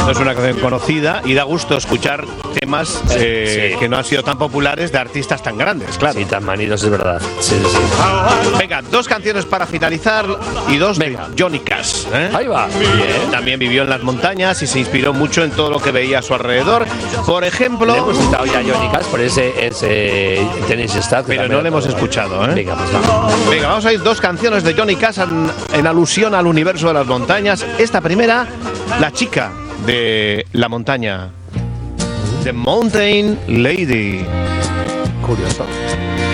No es una canción conocida y da gusto escuchar temas que no han sido tan populares de artistas tan grandes, claro. Sí, tan manidos, es verdad. Sí. Venga, 2 canciones para finalizar y 2 de Johnny Cash. Ahí va. Bien. También vivió en las montañas y se inspiró mucho en todo lo que veía a su alrededor. Por ejemplo, le hemos citado ya a Johnny Cash por ese Tennis Stat. Pero no le hemos escuchado, ¿eh? Venga, pues vamos. Venga, vamos a ir 2 canciones de Johnny Cash en alusión al universo de las montañas. Esta primera, La chica de la montaña. The Mountain Lady. Curioso.